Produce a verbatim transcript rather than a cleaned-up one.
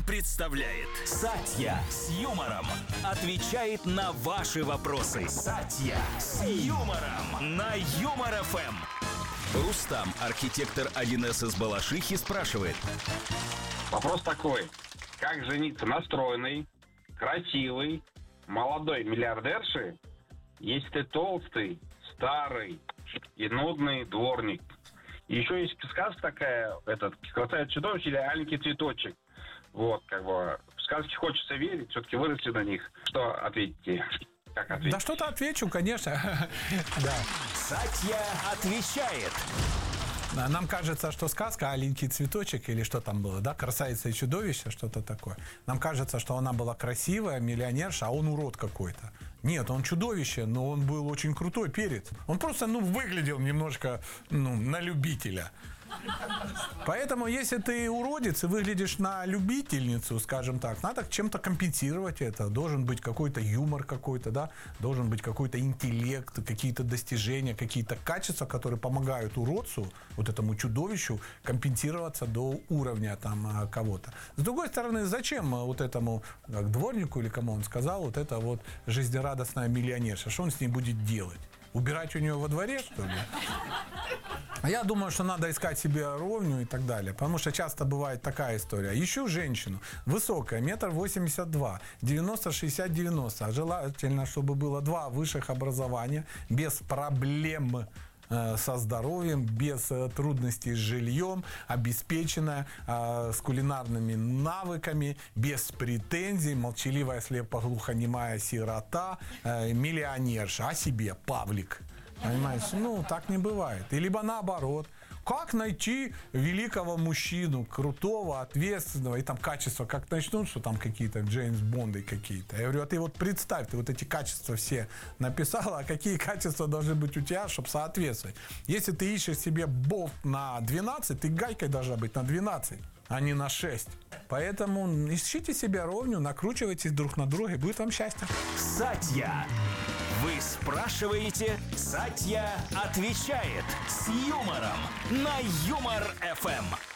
представляет Сатья с юмором. Отвечает на ваши вопросы. Сатья с юмором на Юмор эф эм. Рустам, архитектор один эс из Балашихи, спрашивает. Вопрос такой. Как жениться на стройной, красивой, молодой миллиардерше, если ты толстый, старый и нудный дворник? И еще есть сказка такая, этот, «Красавица-чудовище» или «Аленький цветочек». Вот, как бы, в сказки хочется верить, все-таки выросли на них. Что ответите? Как ответить? Да что-то отвечу, конечно. Да. Сатья отвечает. Нам кажется, что сказка «Аленький цветочек» или что там было, да, «Красавица и чудовище», что-то такое. Нам кажется, что она была красивая, миллионерша, а он урод какой-то. Нет, он чудовище, но он был очень крутой перец. Он просто, ну, выглядел немножко, ну, на любителя. Поэтому, если ты уродец и выглядишь на любительницу, скажем так, надо чем-то компенсировать это. Должен быть какой-то юмор какой-то, да, должен быть какой-то интеллект, какие-то достижения, какие-то качества, которые помогают уродцу, вот этому чудовищу, компенсироваться до уровня там кого-то. С другой стороны, зачем вот этому как, дворнику или кому он сказал, вот это вот жизнерадостная миллионерша? Что он с ней будет делать? Убирать у нее во дворе, что ли? Я думаю, что надо искать себе ровню и так далее. Потому что часто бывает такая история. Ищу женщину, высокая, метр восемьдесят два, девяносто шестьдесят девяносто. Желательно, чтобы было два высших образования, без проблем со здоровьем, без трудностей с жильем, обеспеченная, э, с кулинарными навыками, без претензий, молчаливая, слепоглухонемая сирота, э, миллионерша, о себе Павлик. Понимаешь? Ну, так не бывает. И либо наоборот. Как найти великого мужчину, крутого, ответственного, и там качества, как начнут, что там какие-то Джеймс Бонды какие-то. Я говорю, а ты вот представь, ты вот эти качества все написала, а какие качества должны быть у тебя, чтобы соответствовать. Если ты ищешь себе болт на двенадцать, ты гайкой должна быть на двенадцать, а не на шесть. Поэтому ищите себе ровню, накручивайтесь друг на друга, и будет вам счастье. Сатья. Вы спрашиваете, Сатья отвечает с юмором на Юмор эф эм.